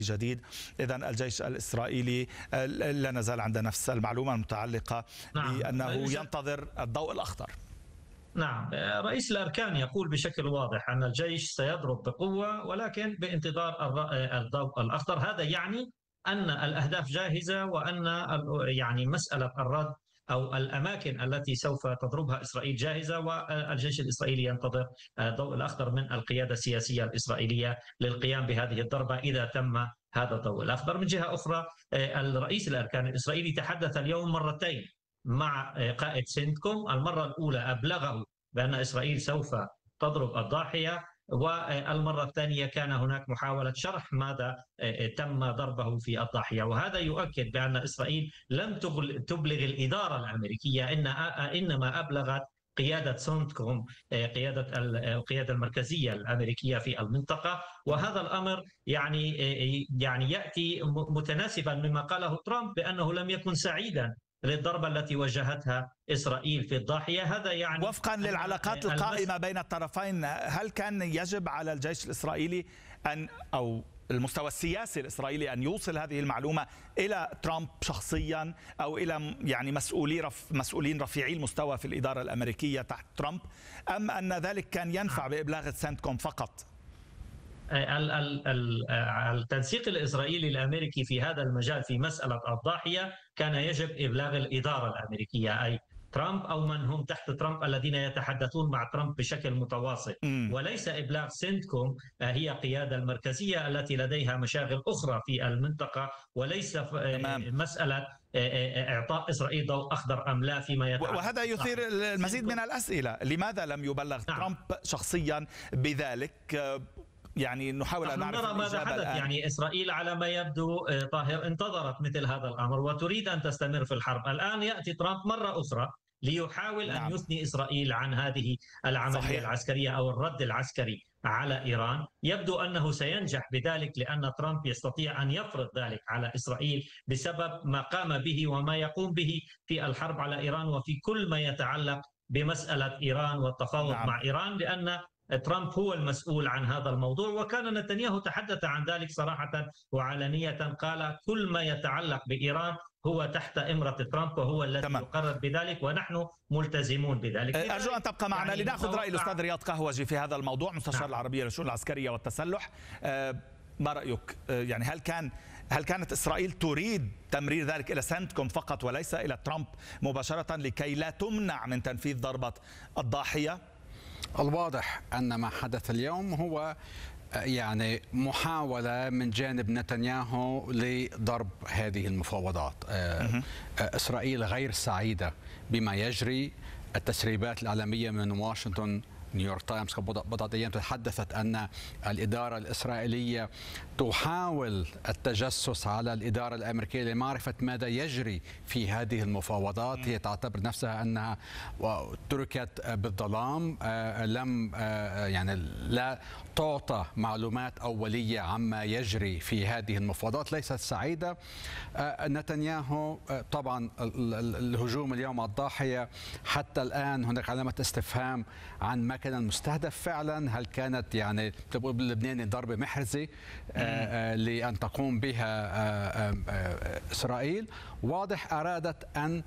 جديد. إذن الجيش الإسرائيلي لا نزال عند نفس المعلومة المتعلقة بأنه ينتظر الضوء الأخضر. نعم، رئيس الأركان يقول بشكل واضح أن الجيش سيضرب بقوة ولكن بانتظار الضوء الأخضر. هذا يعني أن الأهداف جاهزة وأن يعني مسألة الرد أو الأماكن التي سوف تضربها إسرائيل جاهزة، والجيش الإسرائيلي ينتظر الضوء الأخضر من القيادة السياسية الإسرائيلية للقيام بهذه الضربة إذا تم هذا الضوء الأخضر. من جهة أخرى، الرئيس الأركان الإسرائيلي تحدث اليوم مرتين مع قائد سنتكوم. المرة الأولى أبلغه بأن إسرائيل سوف تضرب الضاحية، والمرة الثانية كان هناك محاولة شرح ماذا تم ضربه في الضاحية، وهذا يؤكد بأن إسرائيل لم تبلغ الإدارة الأمريكية، إنما أبلغت قيادة سنتكوم، القيادة المركزية الأمريكية في المنطقة. وهذا الأمر يعني يأتي متناسبا مما قاله ترامب بأنه لم يكن سعيدا للضربة التي وجهتها إسرائيل في الضاحية. هذا يعني وفقا للعلاقات القائمة بين الطرفين، هل كان يجب على الجيش الإسرائيلي أو المستوى السياسي الإسرائيلي أن يوصل هذه المعلومة إلى ترامب شخصيا أو إلى يعني مسؤولين رفيعي المستوى في الإدارة الأمريكية تحت ترامب، أم أن ذلك كان ينفع بإبلاغ سنتكوم فقط؟ التنسيق الإسرائيلي الأمريكي في هذا المجال في مسألة الضاحية كان يجب إبلاغ الإدارة الأمريكية، أي ترامب أو من هم تحت ترامب الذين يتحدثون مع ترامب بشكل متواصل، وليس إبلاغ سنتكوم. هي القيادة المركزية التي لديها مشاغل أخرى في المنطقة، وليس مسألة إعطاء إسرائيل ضوء أخضر أم لا فيما يتعلق. وهذا يثير المزيد من الأسئلة، لماذا لم يبلغ ترامب شخصيا بذلك؟ يعني نحاول أن نعرف نرى ماذا حدث. يعني إسرائيل على ما يبدو طاهر انتظرت مثل هذا الأمر وتريد أن تستمر في الحرب. الآن يأتي ترامب مرة أخرى ليحاول أن يثني إسرائيل عن هذه العملية العسكرية أو الرد العسكري على إيران. يبدو أنه سينجح بذلك لأن ترامب يستطيع أن يفرض ذلك على إسرائيل بسبب ما قام به وما يقوم به في الحرب على إيران وفي كل ما يتعلق بمسألة إيران والتفاوض مع إيران، لأن ترامب هو المسؤول عن هذا الموضوع. وكان نتنياهو تحدث عن ذلك صراحة وعلانية، قال كل ما يتعلق بإيران هو تحت إمرة ترامب وهو الذي يقرر بذلك ونحن ملتزمون بذلك. أرجو أن تبقى معنا لنأخذ رأي الأستاذ رياض قهوجي في هذا الموضوع، مستشار العربية للشؤون العسكرية والتسلح. ما رأيك؟ يعني هل كانت إسرائيل تريد تمرير ذلك إلى سنتكوم فقط وليس إلى ترامب مباشرة لكي لا تمنع من تنفيذ ضربة الضاحية؟ الواضح أن ما حدث اليوم هو يعني محاولة من جانب نتنياهو لضرب هذه المفاوضات. إسرائيل غير سعيدة بما يجري. التسريبات الإعلامية من واشنطن، نيويورك تايمز بضعة أيام تحدثت أن الإدارة الإسرائيلية تحاول التجسس على الإدارة الأمريكية لمعرفة ماذا يجري في هذه المفاوضات. هي تعتبر نفسها أنها تركت بالظلام، لم يعني لا تعطى معلومات أولية عما يجري في هذه المفاوضات. ليست سعيدة. نتنياهو طبعا الهجوم اليوم على الضاحية حتى الآن هناك علامة استفهام عن ما كان المستهدف فعلا. هل كانت يعني تقول باللبناني ضربة محرزة لأن تقوم بها إسرائيل؟ واضح أرادت أن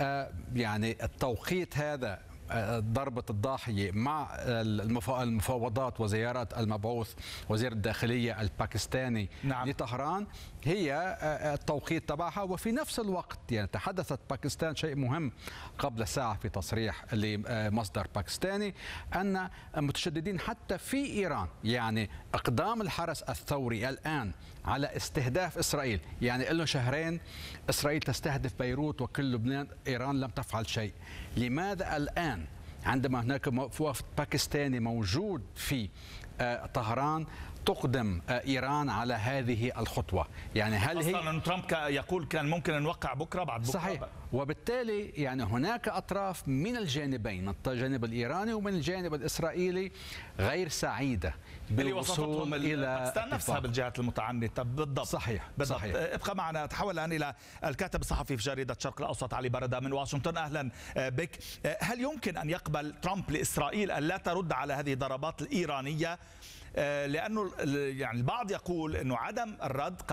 يعني التوقيت هذا ضربة الضاحية مع المفاوضات وزيارة المبعوث وزير الداخلية الباكستاني لطهران هي التوقيت تبعها. وفي نفس الوقت يعني تحدثت باكستان شيء مهم قبل ساعة في تصريح لمصدر باكستاني أن المتشددين حتى في إيران، يعني إقدام الحرس الثوري الآن على استهداف إسرائيل، يعني له شهرين إسرائيل تستهدف بيروت وكل لبنان، إيران لم تفعل شيء. لماذا الآن عندما هناك وفد باكستاني موجود في طهران تقدم إيران على هذه الخطوة؟ يعني هل هي أصلا ترامب يقول كان ممكن أن نوقع بكرة بعد بكرة؟ صحيح. وبالتالي يعني هناك أطراف من الجانبين، من الجانب الإيراني ومن الجانب الإسرائيلي، غير سعيدة بالوصول إلى باكستان نفسها بالجهات المتعنتة. بالضبط. صحيح. ابقى معنا. نتحول الآن إلى الكاتب الصحفي في جريدة الشرق الأوسط علي بردة من واشنطن. أهلا بك. هل يمكن أن يقبل ترامب لإسرائيل أن لا ترد على هذه الضربات الإيرانية؟ لأنه يعني البعض يقول أنه عدم الرد